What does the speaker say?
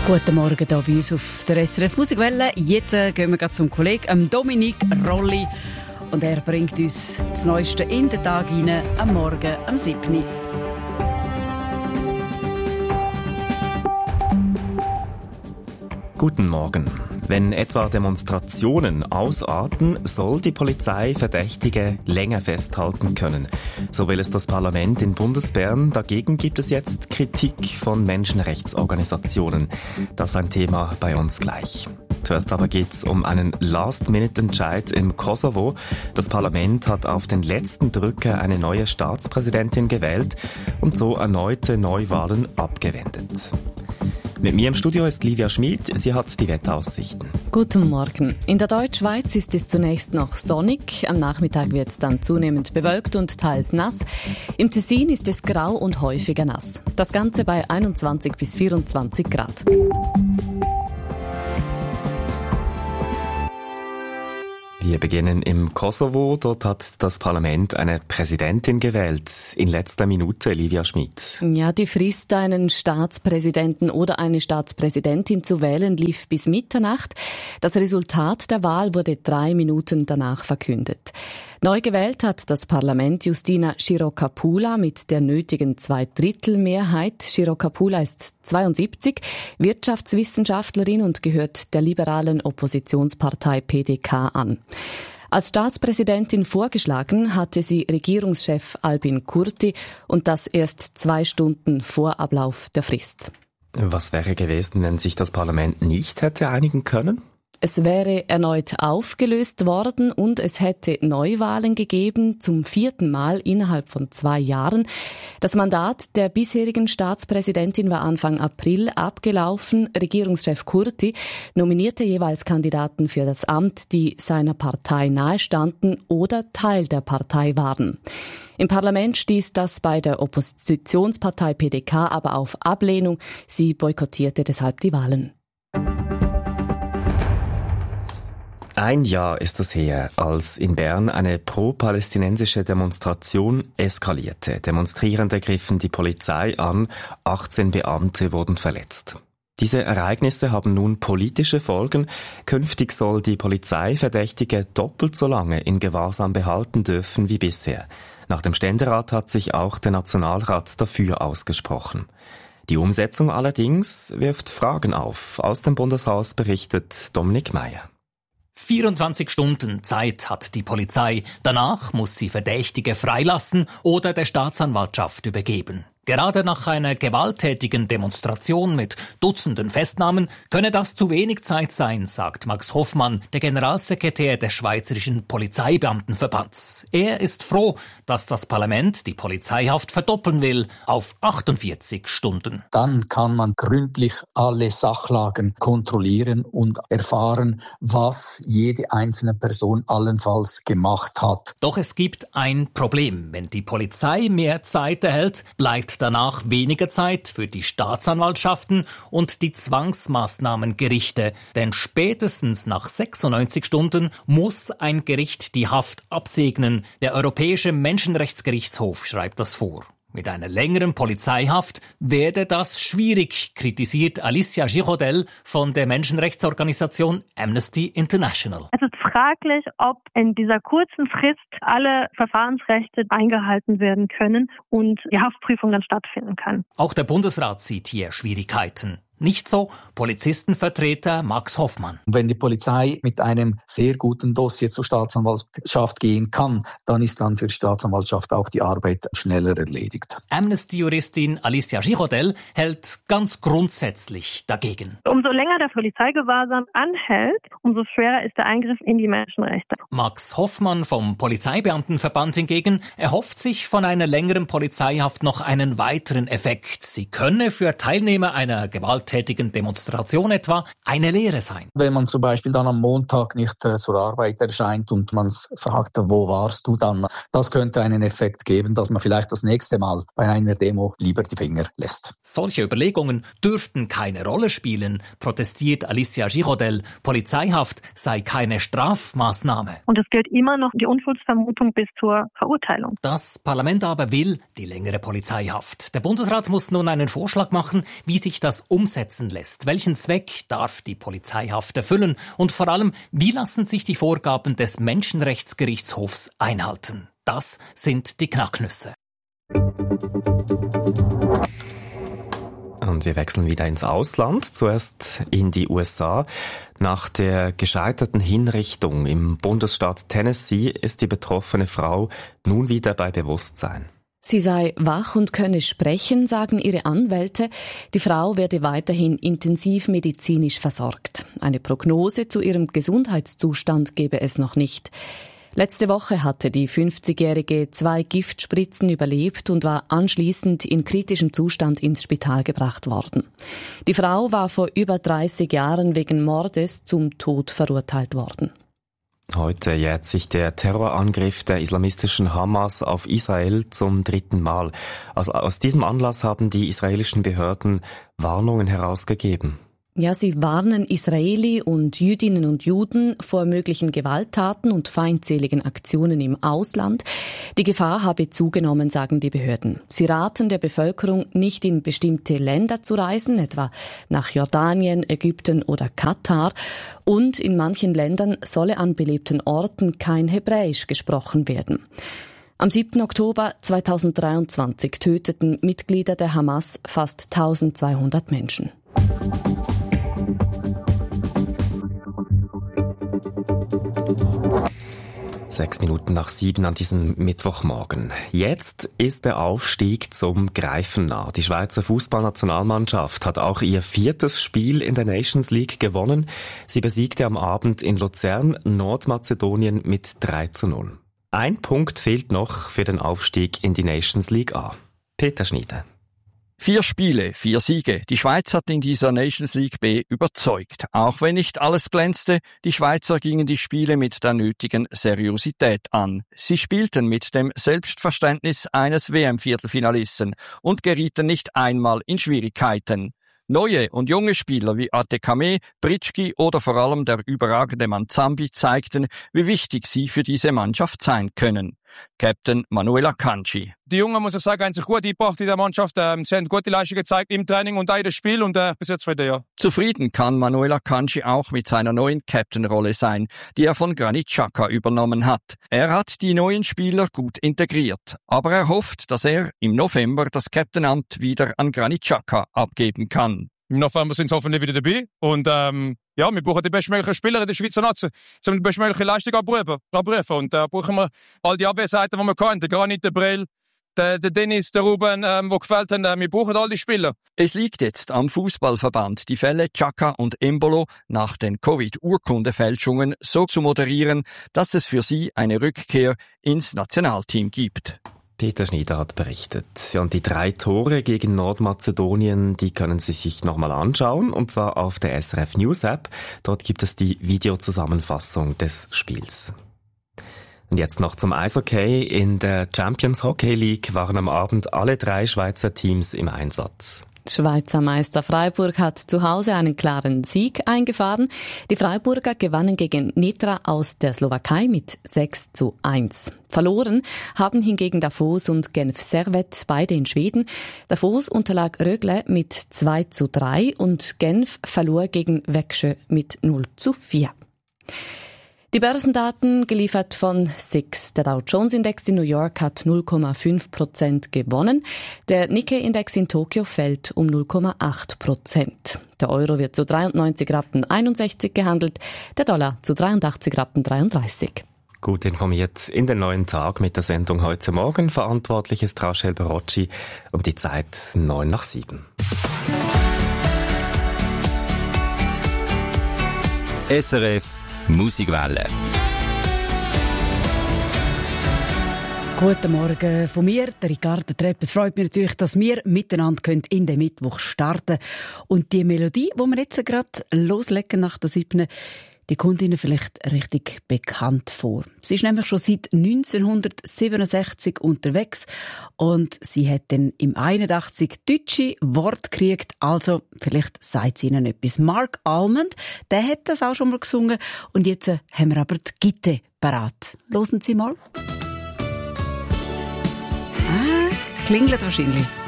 Guten Morgen hier bei uns auf der SRF Musikwelle. Jetzt gehen wir zum Kollegen Dominik Rolli. Und er bringt uns das Neueste in den Tag hinein, am Morgen, am 7. Guten Morgen. Wenn etwa Demonstrationen ausarten, soll die Polizei Verdächtige länger festhalten können. So will es das Parlament in Bundesbern. Dagegen gibt es jetzt Kritik von Menschenrechtsorganisationen. Das ist ein Thema bei uns gleich. Zuerst aber geht es um einen Last-Minute-Entscheid im Kosovo. Das Parlament hat auf den letzten Drücker eine neue Staatspräsidentin gewählt und so erneute Neuwahlen abgewendet. Mit mir im Studio ist Livia Schmid. Sie hat die Wetteraussichten. Guten Morgen. In der Deutschschweiz ist es zunächst noch sonnig. Am Nachmittag wird es dann zunehmend bewölkt und teils nass. Im Tessin ist es grau und häufiger nass. Das Ganze bei 21 bis 24 Grad. Wir beginnen im Kosovo. Dort hat das Parlament eine Präsidentin gewählt. In letzter Minute, Livia Schmid. Ja, die Frist, einen Staatspräsidenten oder eine Staatspräsidentin zu wählen, lief bis Mitternacht. Das Resultat der Wahl wurde 3 Minuten danach verkündet. Neu gewählt hat das Parlament Justina Shirokapula mit der nötigen 2/3-Mehrheit. Shirokapula ist 72, Wirtschaftswissenschaftlerin und gehört der liberalen Oppositionspartei PDK an. Als Staatspräsidentin vorgeschlagen hatte sie Regierungschef Albin Kurti und das erst 2 Stunden vor Ablauf der Frist. Was wäre gewesen, wenn sich das Parlament nicht hätte einigen können? Es wäre erneut aufgelöst worden und es hätte Neuwahlen gegeben, zum 4. Mal innerhalb von 2 Jahren. Das Mandat der bisherigen Staatspräsidentin war Anfang April abgelaufen. Regierungschef Kurti nominierte jeweils Kandidaten für das Amt, die seiner Partei nahestanden oder Teil der Partei waren. Im Parlament stieß das bei der Oppositionspartei PDK aber auf Ablehnung. Sie boykottierte deshalb die Wahlen. 1 Jahr ist es her, als in Bern eine pro-palästinensische Demonstration eskalierte. Demonstrierende griffen die Polizei an, 18 Beamte wurden verletzt. Diese Ereignisse haben nun politische Folgen. Künftig soll die Polizei Verdächtige doppelt so lange in Gewahrsam behalten dürfen wie bisher. Nach dem Ständerat hat sich auch der Nationalrat dafür ausgesprochen. Die Umsetzung allerdings wirft Fragen auf. Aus dem Bundeshaus berichtet Dominik Meyer. 24 Stunden Zeit hat die Polizei. Danach muss sie Verdächtige freilassen oder der Staatsanwaltschaft übergeben. Gerade nach einer gewalttätigen Demonstration mit Dutzenden Festnahmen könne das zu wenig Zeit sein, sagt Max Hoffmann, der Generalsekretär des Schweizerischen Polizeibeamtenverbands. Er ist froh, dass das Parlament die Polizeihaft verdoppeln will auf 48 Stunden. Dann kann man gründlich alle Sachlagen kontrollieren und erfahren, was jede einzelne Person allenfalls gemacht hat. Doch es gibt ein Problem. Wenn die Polizei mehr Zeit erhält, bleibt danach weniger Zeit für die Staatsanwaltschaften und die Zwangsmaßnahmengerichte. Denn spätestens nach 96 Stunden muss ein Gericht die Haft absegnen. Der Europäische Menschenrechtsgerichtshof schreibt das vor. Mit einer längeren Polizeihaft werde das schwierig, kritisiert Alicia Giraudet von der Menschenrechtsorganisation Amnesty International. Es ist fraglich, ob in dieser kurzen Frist alle Verfahrensrechte eingehalten werden können und die Haftprüfung dann stattfinden kann. Auch der Bundesrat sieht hier Schwierigkeiten. Nicht so Polizistenvertreter Max Hoffmann. Wenn die Polizei mit einem sehr guten Dossier zur Staatsanwaltschaft gehen kann, dann ist dann für die Staatsanwaltschaft auch die Arbeit schneller erledigt. Amnesty-Juristin Alicia Giraudet hält ganz grundsätzlich dagegen. Umso länger der Polizeigewahrsam anhält, umso schwerer ist der Eingriff in die Menschenrechte. Max Hoffmann vom Polizeibeamtenverband hingegen erhofft sich von einer längeren Polizeihaft noch einen weiteren Effekt. Sie könne für Teilnehmer einer gewalttätigen Demonstration etwa eine Lehre sein. Wenn man zum Beispiel dann am Montag nicht zur Arbeit erscheint und man fragt, wo warst du dann? Das könnte einen Effekt geben, dass man vielleicht das nächste Mal bei einer Demo lieber die Finger lässt. Solche Überlegungen dürften keine Rolle spielen, protestiert Alicia Giraudet. Polizeihaft sei keine Strafmaßnahme. Und es gilt immer noch die Unschuldsvermutung bis zur Verurteilung. Das Parlament aber will die längere Polizeihaft. Der Bundesrat muss nun einen Vorschlag machen, wie sich das umsetzen durchsetzen lässt. Welchen Zweck darf die Polizeihaft erfüllen? Und vor allem, wie lassen sich die Vorgaben des Menschenrechtsgerichtshofs einhalten? Das sind die Knacknüsse. Und wir wechseln wieder ins Ausland, zuerst in die USA. Nach der gescheiterten Hinrichtung im Bundesstaat Tennessee ist die betroffene Frau nun wieder bei Bewusstsein. Sie sei wach und könne sprechen, sagen ihre Anwälte. Die Frau werde weiterhin intensivmedizinisch versorgt. Eine Prognose zu ihrem Gesundheitszustand gebe es noch nicht. Letzte Woche hatte die 50-Jährige 2 Giftspritzen überlebt und war anschließend in kritischem Zustand ins Spital gebracht worden. Die Frau war vor über 30 Jahren wegen Mordes zum Tod verurteilt worden. Heute jährt sich der Terrorangriff der islamistischen Hamas auf Israel zum 3. Mal. Also aus diesem Anlass haben die israelischen Behörden Warnungen herausgegeben. Ja, sie warnen Israeli und Jüdinnen und Juden vor möglichen Gewalttaten und feindseligen Aktionen im Ausland. Die Gefahr habe zugenommen, sagen die Behörden. Sie raten der Bevölkerung, nicht in bestimmte Länder zu reisen, etwa nach Jordanien, Ägypten oder Katar. Und in manchen Ländern solle an belebten Orten kein Hebräisch gesprochen werden. Am 7. Oktober 2023 töteten Mitglieder der Hamas fast 1200 Menschen. 6:06 an diesem Mittwochmorgen. Jetzt ist der Aufstieg zum Greifen nah. Die Schweizer Fußballnationalmannschaft hat auch ihr 4. Spiel in der Nations League gewonnen. Sie besiegte am Abend in Luzern Nordmazedonien mit 3:0. Ein Punkt fehlt noch für den Aufstieg in die Nations League A. Peter Schniede. 4 Spiele, 4 Siege. Die Schweiz hat in dieser Nations League B überzeugt. Auch wenn nicht alles glänzte, die Schweizer gingen die Spiele mit der nötigen Seriosität an. Sie spielten mit dem Selbstverständnis eines WM-Viertelfinalisten und gerieten nicht einmal in Schwierigkeiten. Neue und junge Spieler wie Atekame, Britschki oder vor allem der überragende Manzambi zeigten, wie wichtig sie für diese Mannschaft sein können. Captain Manuel Akanji. Die Jungen, muss ich sagen, haben sich gut eingebracht in der Mannschaft. Sie haben gute Leistung gezeigt im Training und auch in dem Spiel und bis jetzt wieder, ja. Zufrieden kann Manuel Akanji auch mit seiner neuen Captain-Rolle sein, die er von Granit Xhaka übernommen hat. Er hat die neuen Spieler gut integriert, aber er hofft, dass er im November das Captain-Amt wieder an Granit Xhaka abgeben kann. Im November sind sie hoffentlich wieder dabei und ja, wir brauchen die bestmöglichen Spieler in der Schweizer Nazi, um die bestmögliche Leistung abrufen. Und da brauchen wir all die Abwehrseiten, die wir können. Der Granit, der Brel, der Dennis, der Ruben, die gefällt haben. Wir brauchen all die Spieler. Es liegt jetzt am Fußballverband, die Fälle Xhaka und Embolo nach den Covid-Urkundefälschungen so zu moderieren, dass es für sie eine Rückkehr ins Nationalteam gibt. Peter Schnieder hat berichtet. Ja, und die 3 Tore gegen Nordmazedonien, die können Sie sich nochmal anschauen, und zwar auf der SRF News App. Dort gibt es die Videozusammenfassung des Spiels. Und jetzt noch zum Eishockey. In der Champions Hockey League waren am Abend alle 3 Schweizer Teams im Einsatz. Schweizer Meister Freiburg hat zu Hause einen klaren Sieg eingefahren. Die Freiburger gewannen gegen Nitra aus der Slowakei mit 6:1. Verloren haben hingegen Davos und Genf Servette, beide in Schweden. Davos unterlag Rögle mit 2:3 und Genf verlor gegen Växjö mit 0:4. Die Börsendaten geliefert von SIX. Der Dow-Jones-Index in New York hat 0,5% gewonnen. Der Nikkei-Index in Tokio fällt um 0,8%. Der Euro wird zu 93,61 Rappen gehandelt, der Dollar zu 83,33 Rappen. Gut informiert in den neuen Tag mit der Sendung heute Morgen. Verantwortlich ist Rachel Barocci und die Zeit 6:09. SRF Musikwelle. Guten Morgen von mir, der Ricardo Trepp. Es freut mich natürlich, dass wir miteinander in den Mittwoch starten können. Und die Melodie, die wir jetzt gerade loslegen nach der 7., die kommt Ihnen vielleicht richtig bekannt vor. Sie ist nämlich schon seit 1967 unterwegs und sie hat dann im 81 deutsche Wort gekriegt, also vielleicht sagt sie Ihnen etwas. Mark Almond, der hat das auch schon mal gesungen und jetzt haben wir aber die Gitte parat. Hören Sie mal. Klingelt wahrscheinlich.